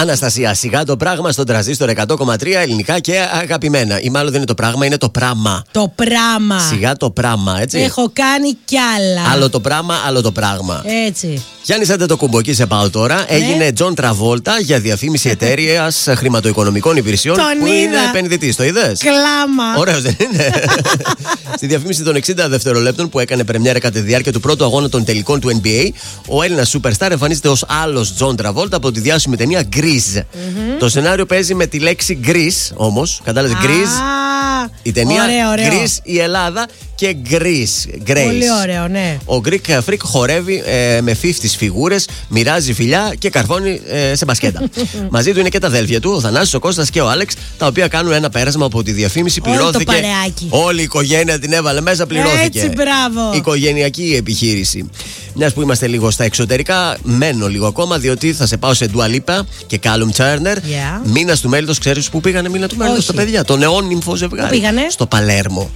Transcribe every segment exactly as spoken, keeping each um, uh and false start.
Αναστασία, σιγά το πράγμα στον τραζίστορ εκατό κόμμα τρία, ελληνικά και αγαπημένα. Ή μάλλον δεν είναι το πράγμα, είναι το πράμα. Το πράμα. Σιγά το πράμα, έτσι. Έχω κάνει κι άλλα. Άλλο το πράμα, άλλο το πράγμα. Έτσι. Γιάννη Αντετοκούμπο, εκεί σε πάω τώρα. Ναι. Έγινε Τζον Τραβόλτα για διαφήμιση εταιρεία χρηματοοικονομικών υπηρεσιών. Τον που είδα. είναι επενδυτή. Το είδες? Κλάμα. Ωραίος δεν είναι? Στη διαφήμιση των εξήντα δευτερολέπτων που έκανε πρεμιέρα κατά τη διάρκεια του πρώτου αγώνα των τελικών του N B A, ο Έλληνας Superstar εμφανίζεται ως άλλος Τζον Τραβόλτα από τη διάσημη ταινία Grease. Mm-hmm. Το σενάριο παίζει με τη λέξη Grease όμως. Κατάλαβες, Grease. Η ταινία ωραίο, ωραίο. Grease η Ελλάδα και Grease. Grace. Πολύ ωραίο, ναι. Ο Greek Freak χορεύει ε, με πενήντα φιγούρες, μοιράζει φιλιά και καρφώνει ε, σε μπασκέτα. Μαζί του είναι και τα αδέλφια του, ο Θανάσης, ο Κώστας και ο Άλεξ, τα οποία κάνουν ένα πέρασμα από τη διαφήμιση. Πληρώθηκε. Όλη η οικογένεια την έβαλε μέσα, πληρώθηκε. Έτσι, μπράβο. Οικογενειακή επιχείρηση. Μιας που είμαστε λίγο στα εξωτερικά, μένω λίγο ακόμα, διότι θα σε πάω σε Dua Lipa και Callum Turner. Yeah. Μήνας του μέλητος, ξέρεις που πήγανε μήνα του μέλητος τα παιδιά? Το νεόνυμφο ζευγάρι. Πού πήγανε? Στο Παλέρμο.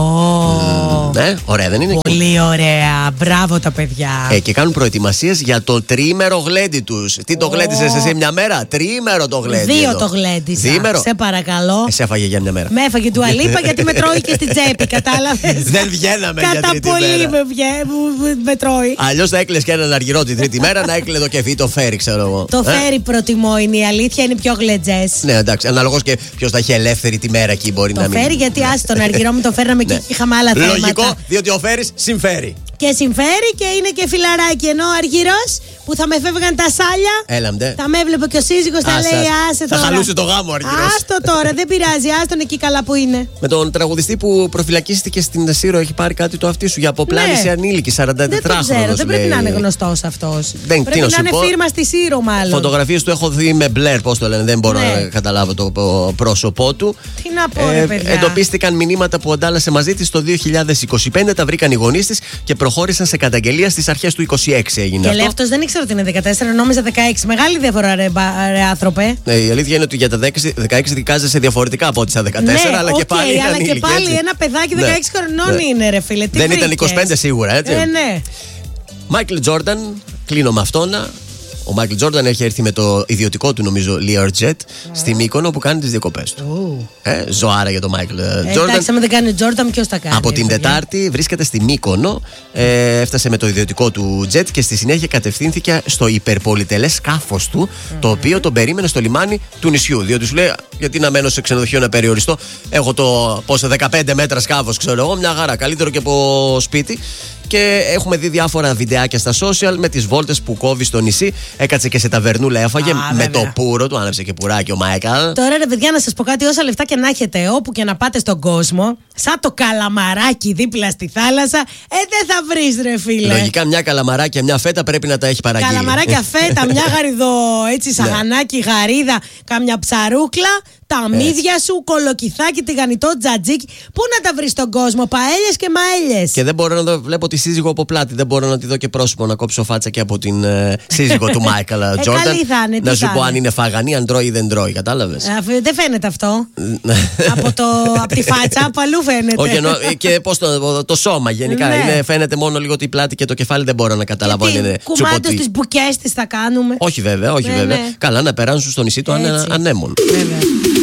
Oh. Ναι, ωραία δεν είναι? Πολύ ωραία. Μπράβο τα παιδιά. Ε, και κάνουν προετοιμασίες για το τριήμερο γλέντι τους. Τι το oh. γλέντισες εσύ μια μέρα? Τριήμερο το γλέντι. Δύο εδώ. Το γλέντισα. Διήμερο. Σε παρακαλώ. Εσύ έφαγε για μια μέρα. Με έφαγε Dua Lipa γιατί με τρώει και στην τσέπη. Κατάλαβες? Δεν βγαίναμε για τρίτη μέρα. Κατά πολύ με, βγε, με τρώει. Αλλιώς θα έκλαις και έναν αργυρό την τρίτη μέρα να έκλαιγε το κεφί, το φέρι, ξέρω εγώ. Το ε? φέρι προτιμώ, είναι η αλήθεια, είναι πιο γλεντζές. Ναι, εντάξει, αναλογώς και ποιος θα έχει ελεύθερη τη μέρα εκεί μπορεί το να μην. Το φέρι, γιατί άσε τον αργυρό μου το φέρναμε και είχαμε άλλα θέματα. Λογικό, διότι ο φέρις συμφέρει. Και συμφέρει και είναι και φιλαράκι. Ενώ ο αργυρός που θα με φεύγαν τα σάλια. Έλαμτε. Θα με έβλεπε και ο σύζυγος, θα λέει άσε τώρα. Θα χαλούσε το γάμο ο αργυρός. Άστο τώρα, δεν πειράζει, άστον εκεί καλά που είναι. Με τον τραγουδιστή που προφυλακίστηκε στην Σύρο, έχει πάρει κάτι το αυτί σου για αποπλάνηση ναι. ανήλικη, σαραντατετράχρονος. Δεν ξέρω, δεν πρέπει να είναι γνωστός αυτός. Δεν, πρέπει να, να είναι φίρμα στη Σύρο, μάλλον. Φωτογραφίες του έχω δει με μπλερ, πώς το λένε, δεν μπορώ ναι. να καταλάβω το πρόσωπό του. Τι να πω, ρε παιδιά. Ε, εντοπίστηκαν μηνύματα που αντάλλασε μαζί της το δύο χιλιάδες είκοσι πέντε, τα βρήκαν οι γονείς της και προχώρησαν σε καταγγελία στις αρχές του είκοσι έξι έγινε. Και λέει αυτός δεν ήξερα ότι είναι δεκατέσσερα, νόμιζα δεκαέξι. Μεγάλη διαφορά, ρε, ρε άνθρωπε. Ναι, η αλήθεια είναι ότι για τα δεκαέξι δικάζεσαι διαφορετικά από ό,τι στα δεκατέσσερα, ναι, αλλά okay, και πάλι. Αλλά ανήλικη, και πάλι έτσι. ένα παιδάκι δεκαέξι ναι. χρονών ναι. είναι, ρε φίλε. Τι δεν βρήκες? Ήταν είκοσι πέντε σίγουρα, έτσι. Ε, ναι. Μάικλ Τζόρνταν, κλείνω με αυτόν. Ο Μάικλ Τζόρνταν έχει έρθει με το ιδιωτικό του, νομίζω, Learjet mm. στη Μύκονο που κάνει τις διακοπές του. Mm. Ε, ζωάρα για τον Μάικλ Τζόρνταν. Εντάξει, αν δεν κάνει Τζόρνταν, ποιος τα κάνει? Από την Τετάρτη βρίσκεται στη Μύκονο, ε, έφτασε με το ιδιωτικό του jet και στη συνέχεια κατευθύνθηκε στο υπερπολιτελές σκάφος του, mm. το οποίο τον περίμενε στο λιμάνι του νησιού. Διότι σου λέει, γιατί να μένω σε ξενοδοχείο να περιοριστώ? Έχω το πόσο δεκαπέντε μέτρα σκάφος, ξέρω εγώ, μια χαρά, καλύτερο και από σπίτι. Και έχουμε δει διάφορα βιντεάκια στα social με τις βόλτες που κόβει στο νησί. Έκατσε και σε ταβερνούλα, έφαγε. Α, με βέβαια. Το πουρο του, άναψε και πουράκι ο Μάικα. Τώρα ρε παιδιά, να σας πω κάτι, όσα λεφτά και να έχετε, όπου και να πάτε στον κόσμο, σαν το καλαμαράκι δίπλα στη θάλασσα, ε, δεν θα βρεις, ρε φίλε. Λογικά μια καλαμαράκια, μια φέτα πρέπει να τα έχει παραγγείλει. Καλαμαράκια, φέτα, μια γαριδο, έτσι, σαγανάκι, γαρίδα, κάμια ψαρούκλα. Τα μύδια σου, κολοκυθάκι, τηγανιτό, τζατζίκι. Πού να τα βρει στον κόσμο, παέλιες και μαέλιες. Και δεν μπορώ να το βλέπω τη σύζυγο από πλάτη. Δεν μπορώ να τη δω και πρόσωπο, να κόψω φάτσα και από την ε, σύζυγο του Μάικλ Τζόρνταν. Ε, να σου πω αν είναι φαγανή, αν τρώει ή δεν τρώει. Κατάλαβες. Ε, δεν φαίνεται αυτό. από, το, από τη φάτσα, από αλλού φαίνεται. Όχι, εννο, και πώς το, το σώμα γενικά. Ναι. Είναι, φαίνεται μόνο λίγο η πλάτη και το κεφάλι δεν μπορώ να καταλάβω αν είναι. Κουμάντο στις μπουκές της θα κάνουμε. Όχι βέβαια, όχι ναι, βέβαια. Ναι. Καλά να περάσουν στο νησί του ανέμον. Βέβαια.